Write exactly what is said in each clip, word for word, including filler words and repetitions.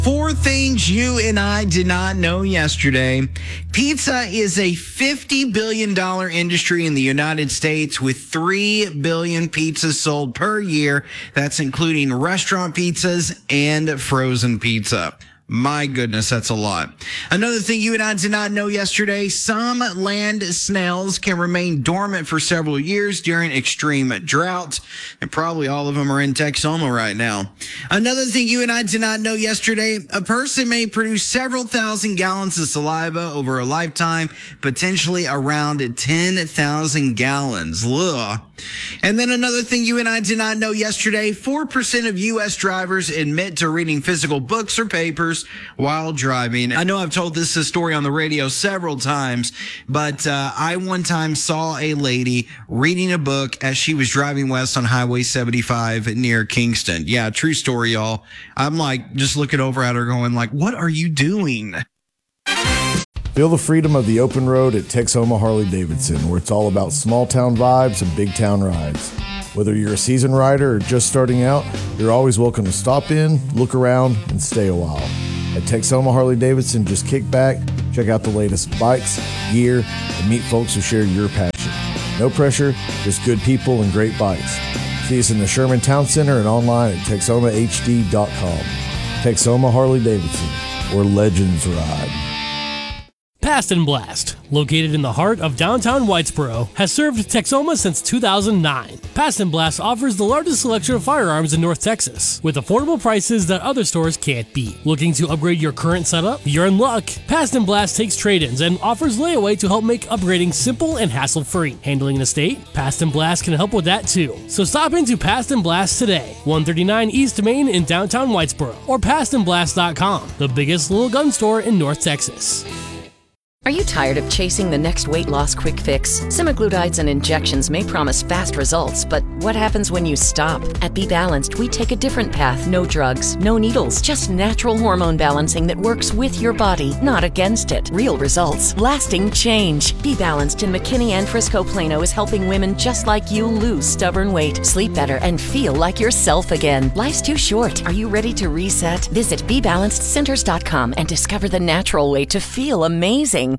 Four things you and I did not know yesterday. Pizza is a fifty billion dollars industry in the United States with three billion pizzas sold per year. That's including restaurant pizzas and frozen pizza. My goodness, that's a lot. Another thing you and I did not know yesterday, some land snails can remain dormant for several years during extreme drought, and probably all of them are in Texoma right now. Another thing you and I did not know yesterday, a person may produce several thousand gallons of saliva over a lifetime, potentially around ten thousand gallons. Ugh. And then another thing you and I did not know yesterday, four percent of U S drivers admit to reading physical books or papers while driving. I know I've told this story on the radio several times, but uh, I one time saw a lady reading a book as she was driving west on Highway seventy-five near Kingston. Yeah, true story, y'all. I'm like just looking over at her going like, what are you doing? Feel the freedom of the open road at Texoma Harley-Davidson, where it's all about small town vibes and big town rides. Whether you're a seasoned rider or just starting out, you're always welcome to stop in, look around, and stay a while. At Texoma Harley-Davidson, just kick back, check out the latest bikes, gear, and meet folks who share your passion. No pressure, just good people and great bikes. See us in the Sherman Town Center and online at texoma h d dot com. Texoma Harley-Davidson, where legends ride. Past and Blast, located in the heart of downtown Whitesboro, has served Texoma since two thousand nine. Past and Blast offers the largest selection of firearms in North Texas, with affordable prices that other stores can't beat. Looking to upgrade your current setup? You're in luck. Past and Blast takes trade-ins and offers layaway to help make upgrading simple and hassle-free. Handling an estate? Past and Blast can help with that too. So stop into Past and Blast today, one thirty-nine East Main in downtown Whitesboro, or past and blast dot com, the biggest little gun store in North Texas. Are you tired of chasing the next weight loss quick fix? Semaglutides and injections may promise fast results, but what happens when you stop? At Be Balanced, we take a different path. No drugs, no needles, just natural hormone balancing that works with your body, not against it. Real results, lasting change. Be Balanced in McKinney and Frisco Plano is helping women just like you lose stubborn weight, sleep better, and feel like yourself again. Life's too short. Are you ready to reset? Visit be balanced centers dot com and discover the natural way to feel amazing.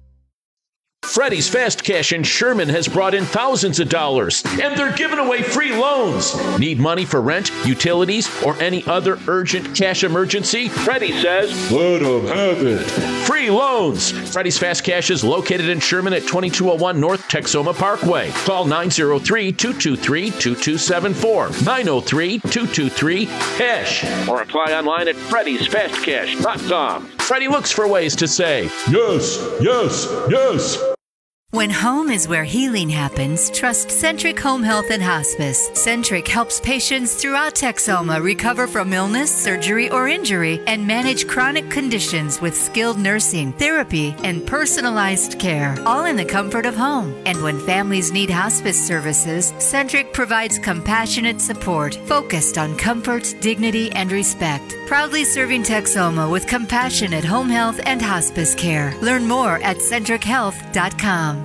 Freddy's Fast Cash in Sherman has brought in thousands of dollars, and they're giving away free loans. Need money for rent, utilities, or any other urgent cash emergency? Freddy says, let them have it. Free loans. Freddy's Fast Cash is located in Sherman at twenty-two oh one North Texoma Parkway. Call nine oh three, two two three, two two seven four, nine oh three, two two three, cash, or apply online at freddys fast cash dot com. Freddy looks for ways to say, yes, yes, yes. When home is where healing happens, trust Centric Home Health and Hospice. Centric helps patients throughout Texoma recover from illness, surgery, or injury and manage chronic conditions with skilled nursing, therapy, and personalized care, all in the comfort of home. And when families need hospice services, Centric provides compassionate support focused on comfort, dignity, and respect. Proudly serving Texoma with compassionate home health and hospice care. Learn more at centric health dot com.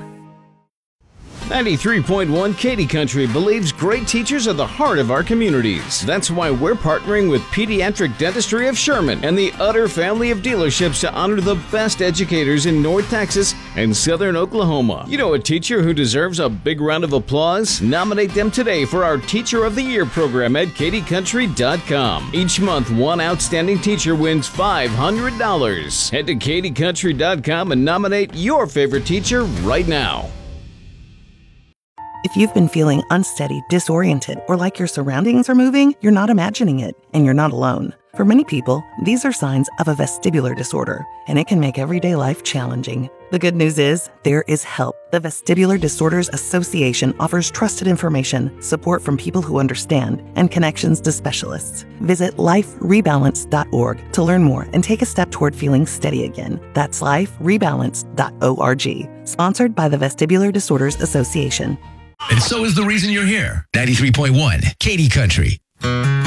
ninety-three point one Katy Country believes great teachers are the heart of our communities. That's why we're partnering with Pediatric Dentistry of Sherman and the Utter family of dealerships to honor the best educators in North Texas and Southern Oklahoma. You know a teacher who deserves a big round of applause? Nominate them today for our Teacher of the Year program at katy country dot com. Each month, one outstanding teacher wins five hundred dollars. Head to katy country dot com and nominate your favorite teacher right now. If you've been feeling unsteady, disoriented, or like your surroundings are moving, you're not imagining it, and you're not alone. For many people, these are signs of a vestibular disorder, and it can make everyday life challenging. The good news is, there is help. The Vestibular Disorders Association offers trusted information, support from people who understand, and connections to specialists. Visit life rebalance dot org to learn more and take a step toward feeling steady again. That's life rebalance dot org. Sponsored by the Vestibular Disorders Association. And so is the reason you're here. ninety-three point one Katy Country.